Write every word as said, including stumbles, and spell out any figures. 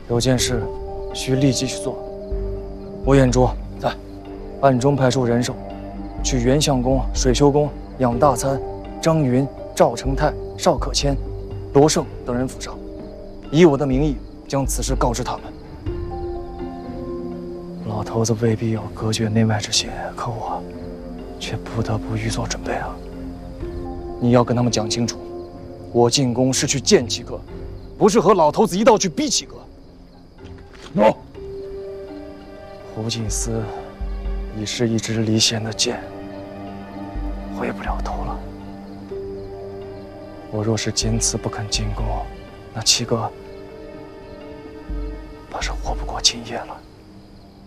有件事需立即去做。吴彦卓在，暗中派出人手，去元相公、水修公、养大参、张云、赵成泰、邵可谦、罗胜等人府上，以我的名义将此事告知他们。老头子未必要隔绝内外之心，可我却不得不预做准备啊！你要跟他们讲清楚，我进宫是去见七哥，不是和老头子一道去逼七哥。喏，胡锦思已是一支离弦的箭，回不了头了。我若是坚持不肯进宫，那七哥怕是活不过今夜了。